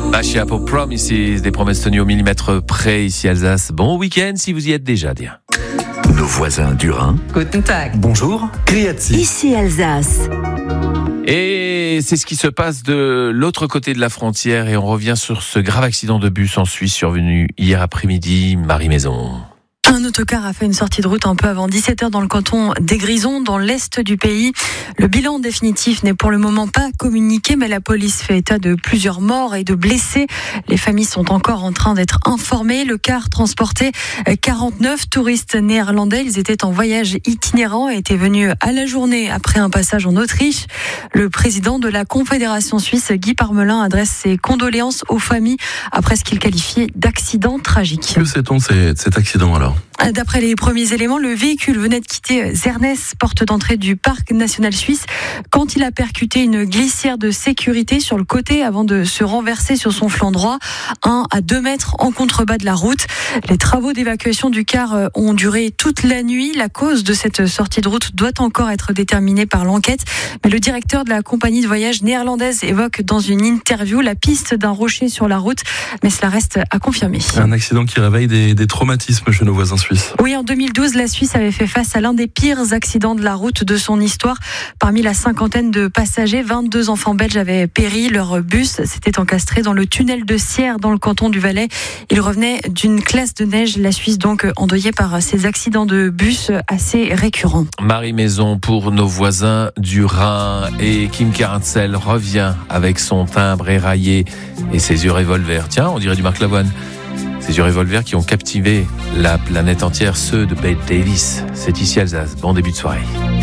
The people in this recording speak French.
Bachia pour Promises, des promesses tenues au millimètre près ici Alsace. Bon week-end si vous y êtes déjà, bien. Nos voisins du Rhin. Guten Tag. Bonjour. Criati. Ici Alsace. Et c'est ce qui se passe de l'autre côté de la frontière et on revient sur ce grave accident de bus en Suisse survenu hier après-midi, Marie Maison. Un autocar a fait une sortie de route un peu avant 17h dans le canton des Grisons, dans l'est du pays. Le bilan définitif n'est pour le moment pas communiqué, mais la police fait état de plusieurs morts et de blessés. Les familles sont encore en train d'être informées. Le car transportait 49 touristes néerlandais. Ils étaient en voyage itinérant et étaient venus à la journée après un passage en Autriche. Le président de la Confédération suisse, Guy Parmelin, adresse ses condoléances aux familles après ce qu'il qualifie d'accident tragique. Que sait-on de cet accident alors ? D'après les premiers éléments, le véhicule venait de quitter Zernez, porte d'entrée du parc national suisse, quand il a percuté une glissière de sécurité sur le côté avant de se renverser sur son flanc droit, 1 à 2 mètres en contrebas de la route. Les travaux d'évacuation du car ont duré toute la nuit. La cause de cette sortie de route doit encore être déterminée par l'enquête. Mais le directeur de la compagnie de voyage néerlandaise évoque dans une interview la piste d'un rocher sur la route, mais cela reste à confirmer. Un accident qui réveille des traumatismes chez nos voisins suisses. Oui, en 2012, la Suisse avait fait face à l'un des pires accidents de la route de son histoire. Parmi la cinquantaine de passagers, 22 enfants belges avaient péri. Leur bus s'était encastré dans le tunnel de Sierre, dans le canton du Valais. Ils revenaient d'une classe de neige. La Suisse, donc, endeuillée par ces accidents de bus assez récurrents. Marie Maison pour nos voisins du Rhin. Et Kim Carantzel revient avec son timbre éraillé et ses yeux revolver. Tiens, on dirait du Marc Lavoine. Ces yeux revolver qui ont captivé la planète entière, ceux de Bette Davis. C'est ici Alsace. Bon début de soirée.